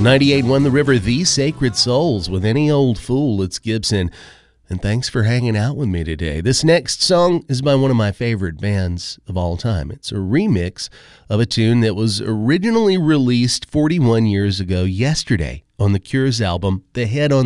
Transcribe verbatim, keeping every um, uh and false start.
ninety-eight point one The River, The Sacred Souls with Any Old Fool. It's Gibson. And thanks for hanging out with me today. This next song is by one of my favorite bands of all time. It's a remix of a tune that was originally released forty-one years ago yesterday on The Cure's album, The Head on